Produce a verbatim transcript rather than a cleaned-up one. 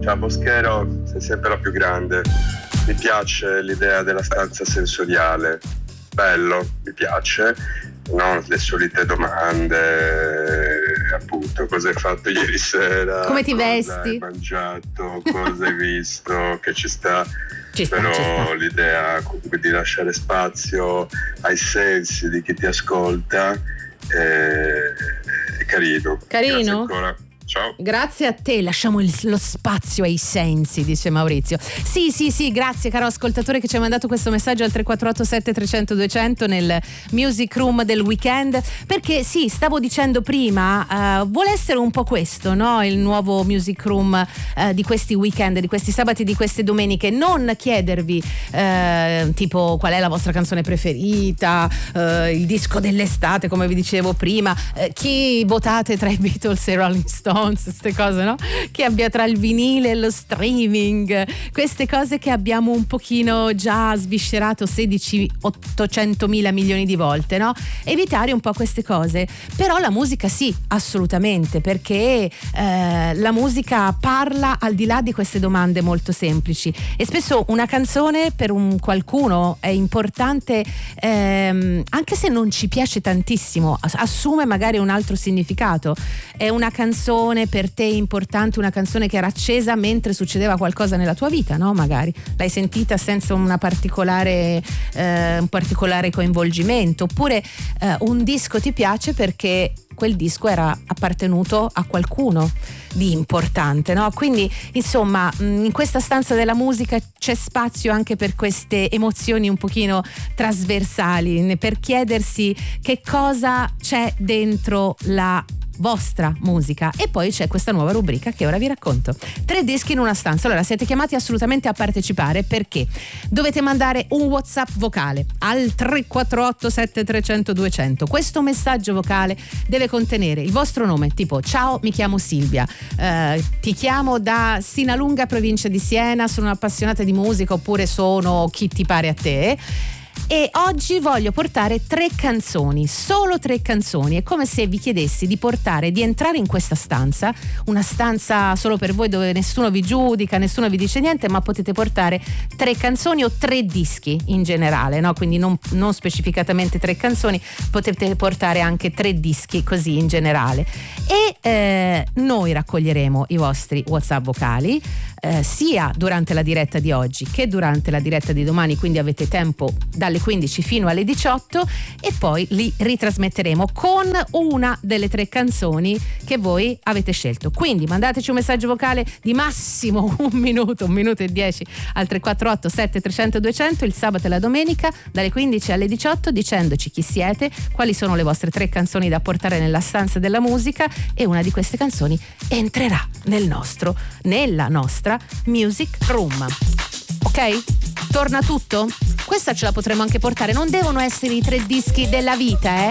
Ciao Boschero, sei sempre la più grande. Mi piace l'idea della stanza sensoriale. Bello, mi piace. Non le solite domande, appunto, cosa hai fatto ieri sera? Come ti cosa vesti? Hai mangiato? Cosa hai visto? Che ci sta. Ci sta, Però ci sta. l'idea comunque di lasciare spazio ai sensi di chi ti ascolta è, è carino. Carino? Grazie ancora. Ciao. Grazie a te, lasciamo il- lo spazio ai sensi, dice Maurizio. Sì, sì, sì, grazie caro ascoltatore che ci ha mandato questo messaggio al tre quattro otto sette trecento duecento nel Music Room del weekend, perché sì, stavo dicendo prima, uh, vuole essere un po' questo, no? Il nuovo Music Room uh, di questi weekend, di questi sabati, di queste domeniche, non chiedervi uh, tipo qual è la vostra canzone preferita, uh, il disco dell'estate come vi dicevo prima, uh, chi votate tra i Beatles e i Rolling Stones, queste cose, no? Che abbia tra il vinile e lo streaming, queste cose che abbiamo un pochino già sviscerato sedici ottocentomila milioni di volte, no? Evitare un po' queste cose. Però la musica sì, assolutamente, perché eh, la musica parla al di là di queste domande molto semplici, e spesso una canzone per un qualcuno è importante ehm, anche se non ci piace tantissimo, assume magari un altro significato. È una canzone per te importante, una canzone che era accesa mentre succedeva qualcosa nella tua vita, no? Magari l'hai sentita senza una particolare eh, un particolare coinvolgimento, oppure eh, un disco ti piace perché quel disco era appartenuto a qualcuno di importante, no? Quindi insomma in questa stanza della musica c'è spazio anche per queste emozioni un pochino trasversali, per chiedersi che cosa c'è dentro la vostra musica. E poi c'è questa nuova rubrica che ora vi racconto. Tre dischi in una stanza. Allora siete chiamati assolutamente a partecipare, perché dovete mandare un WhatsApp vocale al tre quattro otto sette trecento duecento. Questo messaggio vocale deve contenere il vostro nome, tipo: ciao, mi chiamo Silvia, eh, ti chiamo da Sinalunga, provincia di Siena, sono appassionata di musica, oppure sono chi ti pare a te, e oggi voglio portare tre canzoni, solo tre canzoni. È come se vi chiedessi di portare, di entrare in questa stanza, una stanza solo per voi dove nessuno vi giudica, nessuno vi dice niente, ma potete portare tre canzoni o tre dischi in generale, no? Quindi non, non specificatamente tre canzoni, potete portare anche tre dischi così in generale. E eh, noi raccoglieremo i vostri WhatsApp vocali eh, sia durante la diretta di oggi che durante la diretta di domani, quindi avete tempo dalle quindici fino alle diciotto, e poi li ritrasmetteremo con una delle tre canzoni che voi avete scelto. Quindi mandateci un messaggio vocale di massimo un minuto, un minuto e dieci al tre quattro otto sette trecento duecento il sabato e la domenica dalle quindici alle diciotto, dicendoci chi siete, quali sono le vostre tre canzoni da portare nella stanza della musica, e una di queste canzoni entrerà nel nostro, nella nostra Music Room. Ok? Torna tutto? Questa ce la potremo anche portare, non devono essere i tre dischi della vita, eh?